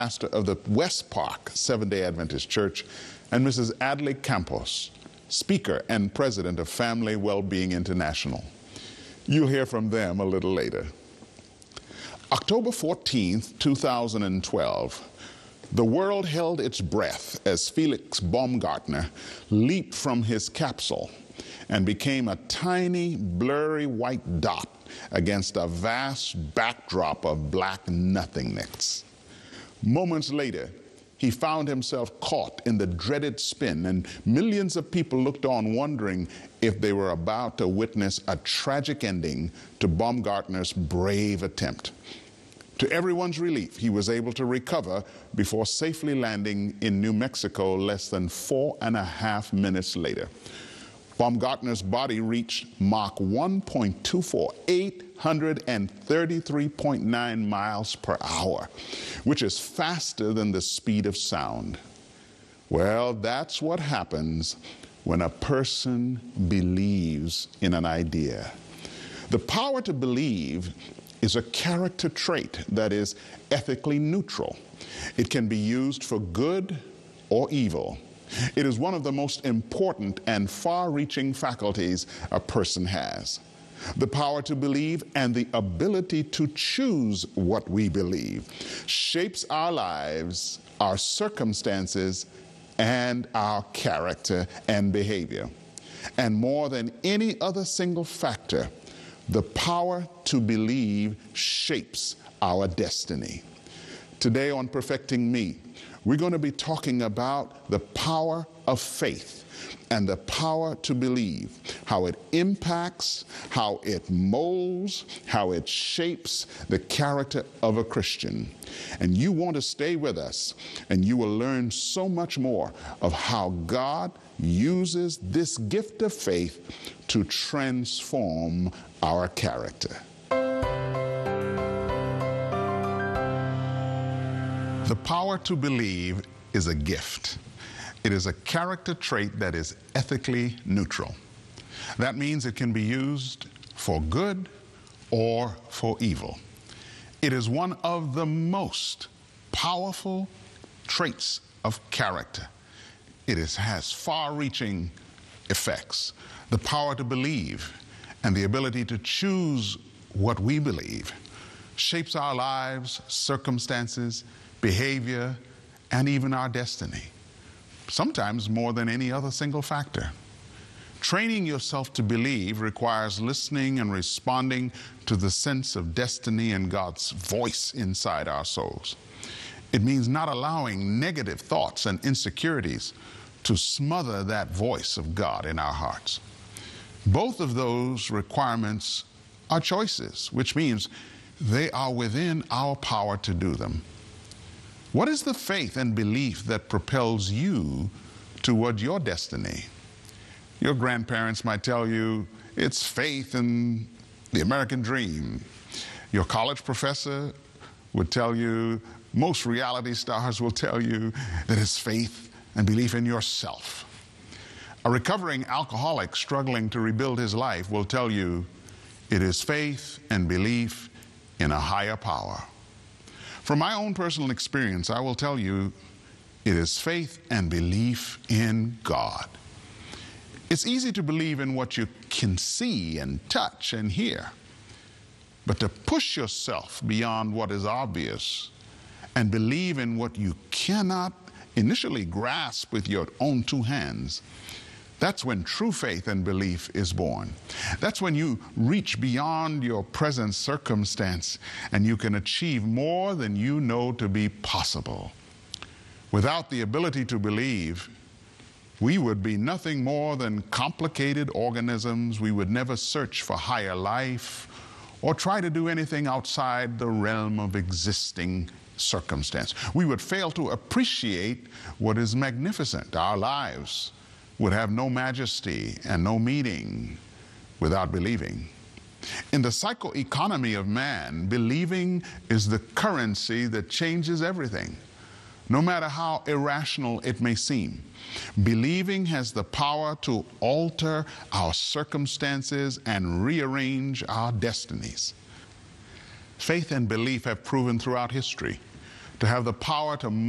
pastor of the West Park Seventh-day Adventist Church, and Mrs. Adley Campos, speaker and president of Family Wellbeing International. You'll hear from them a little later. October 14th, 2012, the world held its breath as Felix Baumgartner leaped from his capsule and became a tiny, blurry white dot against a vast backdrop of black nothingness. Moments later, he found himself caught in the dreaded spin, and millions of people looked on wondering if they were about to witness a tragic ending to Baumgartner's brave attempt. To everyone's relief, he was able to recover before safely landing in New Mexico less than 4.5 minutes later. Baumgartner's body reached Mach 1.24, 833.9 miles per hour, which is faster than the speed of sound. Well, that's what happens when a person believes in an idea. The power to believe is a character trait that is ethically neutral. It can be used for good or evil. It is one of the most important and far-reaching faculties a person has. The power to believe and the ability to choose what we believe shapes our lives, our circumstances, and our character and behavior. And more than any other single factor, the power to believe shapes our destiny. Today on Perfecting Me, we're going to be talking about the power of faith and the power to believe, how it impacts, how it molds, how it shapes the character of a Christian. And you want to stay with us, and you will learn so much more of how God uses this gift of faith to transform our character. The power to believe is a gift. It is a character trait that is ethically neutral. That means it can be used for good or for evil. It is one of the most powerful traits of character. It has far-reaching effects. The power to believe and the ability to choose what we believe shapes our lives, circumstances, behavior, and even our destiny, sometimes more than any other single factor. Training yourself to believe requires listening and responding to the sense of destiny and God's voice inside our souls. It means not allowing negative thoughts and insecurities to smother that voice of God in our hearts. Both of those requirements are choices, which means they are within our power to do them. What is the faith and belief that propels you toward your destiny? Your grandparents might tell you it's faith in the American dream. Your college professor would tell you, most reality stars will tell you that it's faith and belief in yourself. A recovering alcoholic struggling to rebuild his life will tell you it is faith and belief in a higher power. From my own personal experience, I will tell you it is faith and belief in God. It's easy to believe in what you can see and touch and hear, but to push yourself beyond what is obvious and believe in what you cannot initially grasp with your own two hands, that's when true faith and belief is born. That's when you reach beyond your present circumstance and you can achieve more than you know to be possible. Without the ability to believe, we would be nothing more than complicated organisms. We would never search for higher life or try to do anything outside the realm of existing circumstance. We would fail to appreciate what is magnificent. Our lives would have no majesty and no meaning without believing. In the psychoeconomy of man, believing is the currency that changes everything, no matter how irrational it may seem. Believing has the power to alter our circumstances and rearrange our destinies. Faith and belief have proven throughout history to have the power to